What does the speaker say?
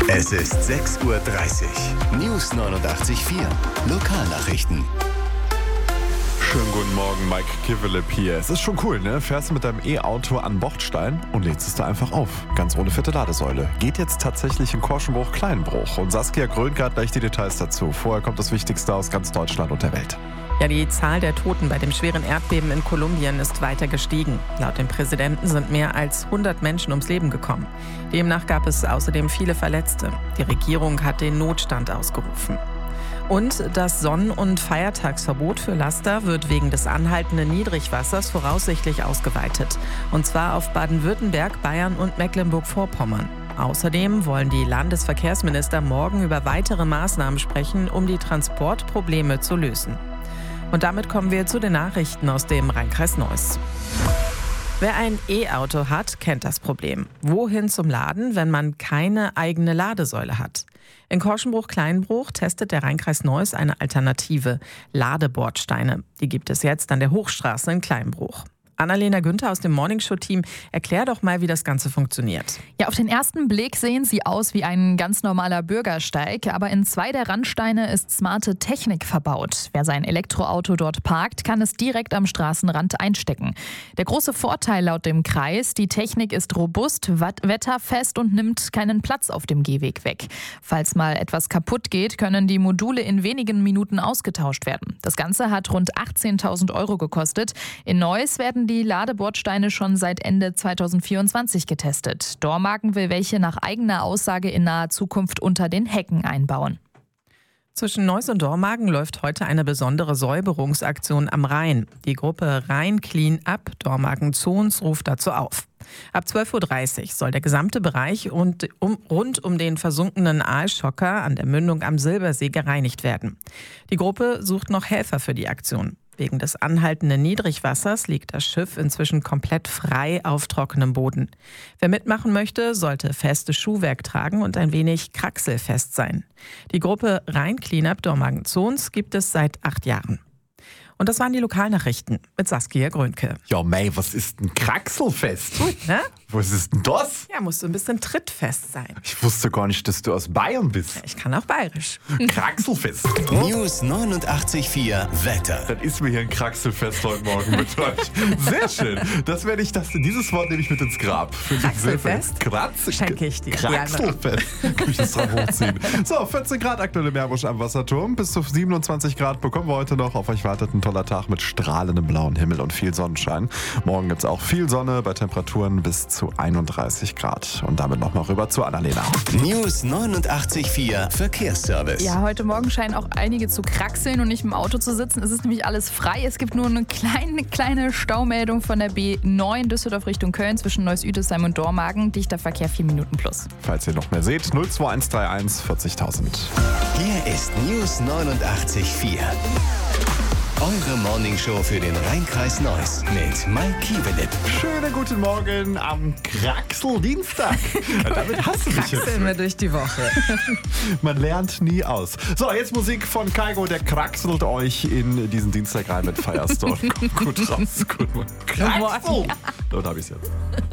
Es ist 6:30 Uhr. News 89.4. Lokalnachrichten. Schönen guten Morgen, Mike Kivelip hier. Es ist schon cool, ne? Fährst du mit deinem E-Auto an Bordstein und lädst es da einfach auf. Ganz ohne fette Ladesäule. Geht jetzt tatsächlich in Korschenbruch-Kleinbruch. Und Saskia Grönke hat gleich die Details dazu. Vorher kommt das Wichtigste aus ganz Deutschland und der Welt. Ja, die Zahl der Toten bei dem schweren Erdbeben in Kolumbien ist weiter gestiegen. Laut dem Präsidenten sind mehr als 100 Menschen ums Leben gekommen. Demnach gab es außerdem viele Verletzte. Die Regierung hat den Notstand ausgerufen. Und das Sonnen- und Feiertagsverbot für Laster wird wegen des anhaltenden Niedrigwassers voraussichtlich ausgeweitet. Und zwar auf Baden-Württemberg, Bayern und Mecklenburg-Vorpommern. Außerdem wollen die Landesverkehrsminister morgen über weitere Maßnahmen sprechen, um die Transportprobleme zu lösen. Und damit kommen wir zu den Nachrichten aus dem Rheinkreis Neuss. Wer ein E-Auto hat, kennt das Problem. Wohin zum Laden, wenn man keine eigene Ladesäule hat? In Korschenbruch-Kleinbruch testet der Rheinkreis Neuss eine Alternative: Ladebordsteine. Die gibt es jetzt an der Hochstraße in Kleinbruch. Annalena Günther aus dem Morningshow-Team, erklär doch mal, wie das Ganze funktioniert. Ja, auf den ersten Blick sehen sie aus wie ein ganz normaler Bürgersteig, aber in 2 der Randsteine ist smarte Technik verbaut. Wer sein Elektroauto dort parkt, kann es direkt am Straßenrand einstecken. Der große Vorteil laut dem Kreis: die Technik ist robust, wetterfest und nimmt keinen Platz auf dem Gehweg weg. Falls mal etwas kaputt geht, können die Module in wenigen Minuten ausgetauscht werden. Das Ganze hat rund 18.000 € gekostet. In Neuss werden die Ladebordsteine schon seit Ende 2024 getestet. Dormagen will welche nach eigener Aussage in naher Zukunft unter den Hecken einbauen. Zwischen Neuss und Dormagen läuft heute eine besondere Säuberungsaktion am Rhein. Die Gruppe Rhein Clean Up Dormagen-Zons ruft dazu auf. Ab 12:30 Uhr soll der gesamte Bereich rund um den versunkenen Aalschocker an der Mündung am Silbersee gereinigt werden. Die Gruppe sucht noch Helfer für die Aktion. Wegen des anhaltenden Niedrigwassers liegt das Schiff inzwischen komplett frei auf trockenem Boden. Wer mitmachen möchte, sollte festes Schuhwerk tragen und ein wenig kraxelfest sein. Die Gruppe Rhein Cleanup Dormagen-Zons gibt es seit 8 Jahren. Und das waren die Lokalnachrichten mit Saskia Grönke. Ja, May, was ist ein Kraxelfest? Gut, ne? Was ist denn das? Ja, musst du ein bisschen trittfest sein. Ich wusste gar nicht, dass du aus Bayern bist. Ich kann auch bayerisch. Kraxelfest. News 89.4 Wetter. Dann ist mir hier ein Kraxelfest heute Morgen mit euch. Sehr schön. Dieses Wort nehme ich mit ins Grab. Kraxelfest? Schenke ich dir. Kraxelfest. Kann ich das drauf hochziehen. So, 14 Grad aktuell im Meerbusch am Wasserturm. Bis zu 27 Grad bekommen wir heute noch. Auf euch wartet ein toller Tag mit strahlendem blauen Himmel und viel Sonnenschein. Morgen gibt es auch viel Sonne bei Temperaturen bis zu 31 Grad. Und damit nochmal rüber zu Annalena. News 89.4 Verkehrsservice. Ja, heute Morgen scheinen auch einige zu kraxeln und nicht im Auto zu sitzen. Es ist nämlich alles frei. Es gibt nur eine kleine Staumeldung von der B9 Düsseldorf Richtung Köln zwischen Neuss-Üdesheim und Dormagen. Dichter Verkehr 4 Minuten plus. Falls ihr noch mehr seht, 02131 40.000. Hier ist News 89.4. Eure Morningshow für den Rheinkreis Neuss mit Mike Kivelip. Schönen guten Morgen am Kraxeldienstag. Damit hast du mich jetzt. Kraxeln wir durch die Woche. Man lernt nie aus. So, jetzt Musik von Kaigo, der kraxelt euch in diesen Dienstag rein mit Firestone. Gut raus. Gut. Kraxel. Dort habe ich es jetzt.